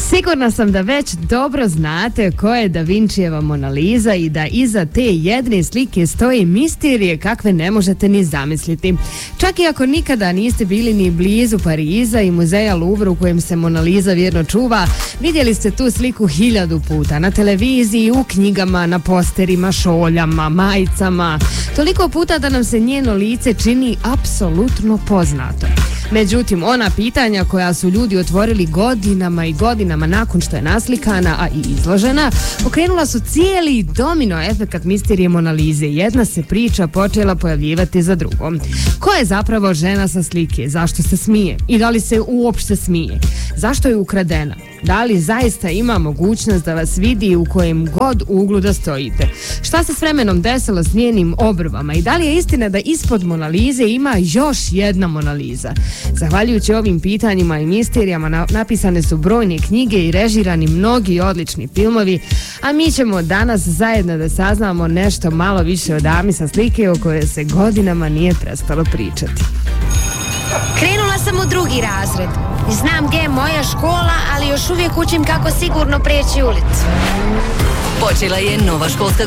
Sigurna sam da već dobro znate ko je Da Vinčijeva Mona Lisa i da iza te jedne slike stoji misterije kakve ne možete ni zamisliti. Čak i ako nikada niste bili ni blizu Pariza i muzeja Louvre u kojem se Mona Lisa vjerno čuva, vidjeli ste tu sliku 1000 puta na televiziji, u knjigama, na posterima, šoljama, majicama. Toliko puta da nam se njeno lice čini apsolutno poznato. Međutim, ona pitanja koja su ljudi otvorili godinama i godinama nakon što je naslikana, a i izložena, pokrenula su cijeli domino efekat misterije Mona Lise. Jedna se priča počela pojavljivati za drugom. Ko je zapravo žena sa slike? Zašto se smije? I da li se uopšte smije? Zašto je ukradena? Da li zaista ima mogućnost da vas vidi u kojem god uglu da stojite? Šta se s vremenom desilo s njenim obrvama? I da li je istina da ispod Mona Lise ima još jedna Mona Lisa? Zahvaljujući ovim pitanjima i misterijama napisane su brojne knjige i režirani mnogi odlični filmovi, a mi ćemo danas zajedno da saznamo nešto malo više o dami sa slike o kojoj se godinama nije prestalo pričati. Krenula sam u 2. razred. Znam gdje je moja škola, ali još uvijek učim kako sigurno preći ulicu. Počela je nova školska